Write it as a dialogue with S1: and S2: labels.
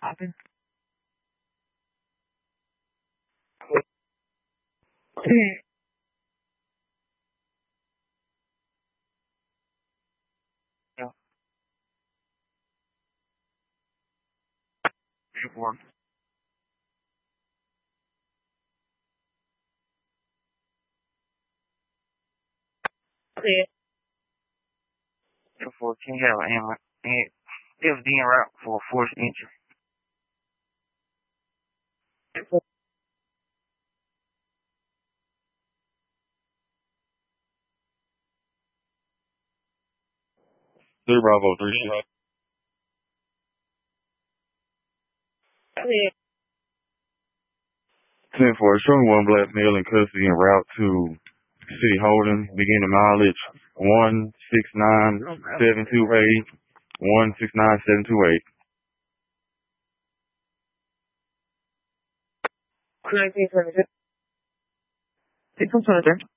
S1: Popping. Yeah. Before. Yeah. Before can you have an ambulance? It was being route for a forced entry.
S2: Three Bravo, three shot.
S1: Yeah.
S2: 10 for showing one black male in custody en route to City Holding, beginning mileage 169728, 169728.
S1: Could I say something? Take some further.